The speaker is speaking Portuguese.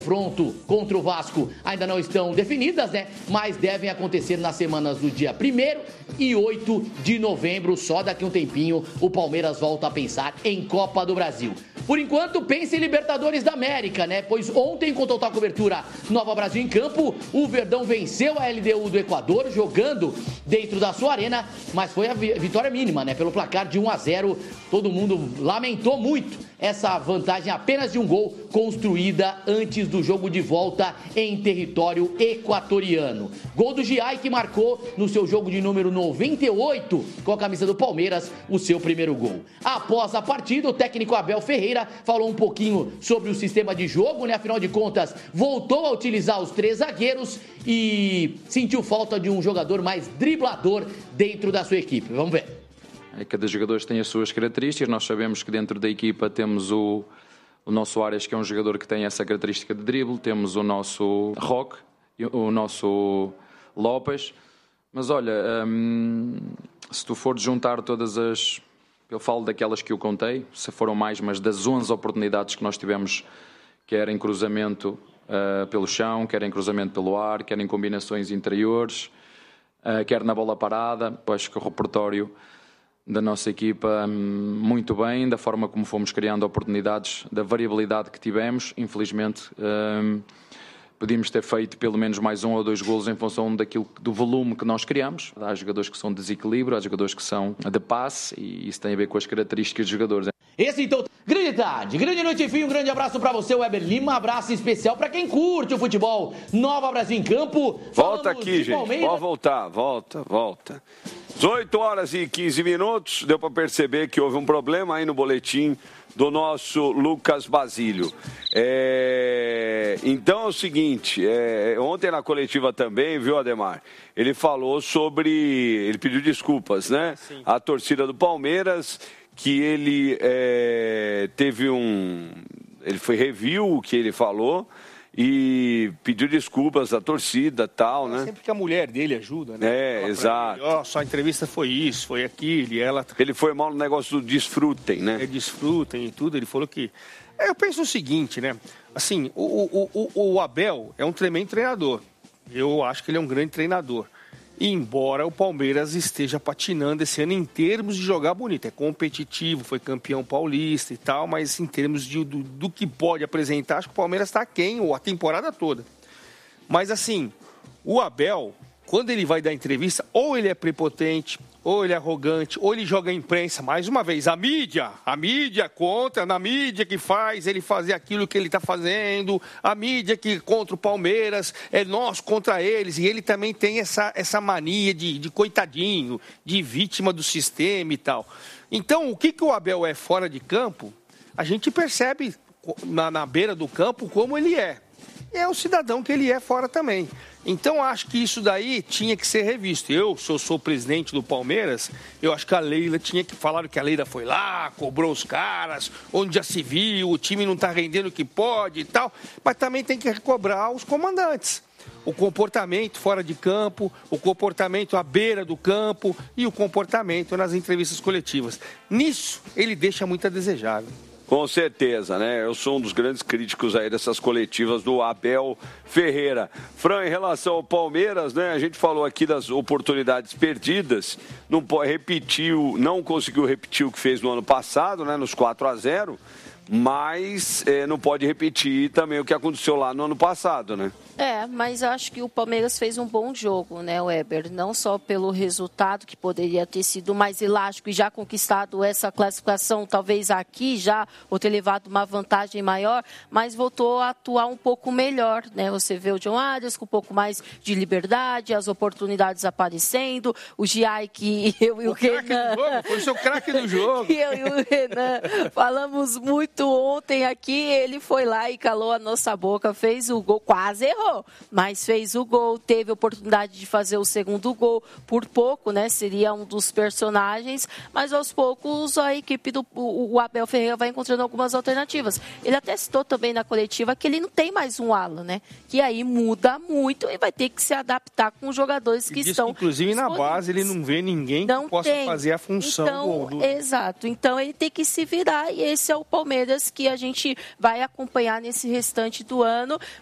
Confronto contra o Vasco ainda não estão definidas, né? Mas devem acontecer nas semanas do dia 1º e 8 de novembro. Só daqui um tempinho o Palmeiras volta a pensar em Copa do Brasil. Por enquanto, pense em Libertadores da América, né? Pois ontem, com total cobertura Nova Brasil em campo, o Verdão venceu a LDU do Equador, jogando dentro da sua arena, mas foi a vitória mínima, né? Pelo placar de 1-0. Todo mundo lamentou muito essa vantagem apenas de um gol construída antes do jogo de volta em território equatoriano. Gol do Giai, que marcou no seu jogo de número 98 com a camisa do Palmeiras o seu primeiro gol. Após a partida, o técnico Abel Ferreira falou um pouquinho sobre o sistema de jogo, né? Afinal de contas, voltou a utilizar os 3 zagueiros e sentiu falta de um jogador mais driblador dentro da sua equipe. Vamos ver. Cada jogador tem as suas características. Nós sabemos que dentro da equipa temos o nosso Arias, que é um jogador que tem essa característica de drible. Temos o nosso Roque, o nosso Lopes. Mas olha, se tu fores juntar todas as... Eu falo daquelas que eu contei, se foram mais, mas das 11 oportunidades que nós tivemos, quer em cruzamento pelo chão, quer em cruzamento pelo ar, quer em combinações interiores, quer na bola parada. Eu acho que o repertório da nossa equipa muito bem, da forma como fomos criando oportunidades, da variabilidade que tivemos. Infelizmente podíamos ter feito pelo menos mais 1 ou 2 golos em função do volume que nós criamos. Há jogadores que são de desequilíbrio, há jogadores que são de passe, e isso tem a ver com as características dos jogadores. Esse então, grande tarde, grande noite, enfim, um grande abraço pra você, Weber Lima, abraço especial pra quem curte o futebol. Nova Brasil em campo. Volta aqui, gente, pode voltar, volta. 18 horas e 15 minutos, deu para perceber que houve um problema aí no boletim do nosso Lucas Basílio. Então é o seguinte, ontem na coletiva também, viu, Ademar? Ele falou ele pediu desculpas, né? Sim. A torcida do Palmeiras, que ele ele reviu o que ele falou e pediu desculpas à torcida, tal, né? Sempre que a mulher dele ajuda, né? Exato. Sua entrevista foi isso, foi aquilo, e ela... Ele foi mal no negócio do desfrutem, né? Desfrutem e tudo, ele falou que... Eu penso o seguinte, né? Assim, o Abel é um tremendo treinador. Eu acho que ele é um grande treinador. E embora o Palmeiras esteja patinando esse ano em termos de jogar bonito, é competitivo, foi campeão paulista e tal, mas em termos do que pode apresentar, acho que o Palmeiras está aquém a temporada toda. Mas assim, o Abel, quando ele vai dar entrevista, ou ele é prepotente, ou ele é arrogante, ou ele joga a imprensa, mais uma vez, a mídia contra, na mídia que faz ele fazer aquilo que ele está fazendo, a mídia que contra o Palmeiras, é nós contra eles, e ele também tem essa mania de coitadinho, de vítima do sistema e tal. Então, o que o Abel é fora de campo, a gente percebe na beira do campo como ele é. É o cidadão que ele é fora também. Então, acho que isso daí tinha que ser revisto. Se eu sou presidente do Palmeiras, eu acho que a Leila tinha que falar que a Leila foi lá, cobrou os caras, onde já se viu, o time não está rendendo o que pode e tal. Mas também tem que cobrar os comandantes. O comportamento fora de campo, o comportamento à beira do campo e o comportamento nas entrevistas coletivas. Nisso, ele deixa muito a desejar. Com certeza, né? Eu sou um dos grandes críticos aí dessas coletivas do Abel Ferreira. Fran, em relação ao Palmeiras, né? A gente falou aqui das oportunidades perdidas, não conseguiu repetir o que fez no ano passado, né? Nos 4-0, mas não pode repetir também o que aconteceu lá no ano passado, né? Mas eu acho que o Palmeiras fez um bom jogo, né, Weber? Não só pelo resultado, que poderia ter sido mais elástico e já conquistado essa classificação, talvez aqui já, ou ter levado uma vantagem maior, mas voltou a atuar um pouco melhor, né? Você vê o John Arias com um pouco mais de liberdade, as oportunidades aparecendo, o Giai, que eu e o Renan... Foi o seu craque do jogo. Eu e o Renan falamos muito ontem aqui, ele foi lá e calou a nossa boca, fez o gol, quase errou, mas fez o gol, teve a oportunidade de fazer o segundo gol, por pouco, né, seria um dos personagens, mas aos poucos a equipe o Abel Ferreira vai encontrando algumas alternativas. Ele até citou também na coletiva que ele não tem mais um ala, né, que aí muda muito e vai ter que se adaptar com os jogadores que estão... Inclusive na base ele não vê ninguém que possa fazer a função Exato, então ele tem que se virar e esse é o Palmeiras Palmeiras que a gente vai acompanhar nesse restante do ano.